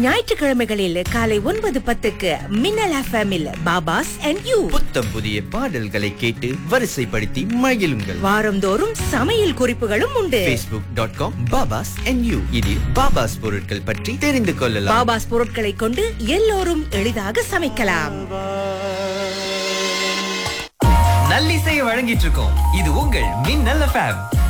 ஞாயிற்றுக்கிழமைகளில் காலை 9:10க்கு மின்னல் எஃப்எம்மில் பாபாஸ் அண்ட் யூ. புத்தம் புதிய பாடல்களை கேட்டு வரிசைப்படுத்தி மகிழுங்கள். வாரந்தோறும் சமையல் குறிப்புகளும் உண்டு. facebook.com பாபாஸ் அண்ட் யூ. இதில் பாபாஸ் பொருட்கள் பற்றி தெரிந்து கொள்ளலாம். பாபாஸ் பொருட்களை கொண்டு எல்லோரும் எளிதாக சமைக்கலாம். நல்லிசையை வழங்கிட்டு இருக்கோம். இது உங்கள் மின்னல் எஃப்எம்.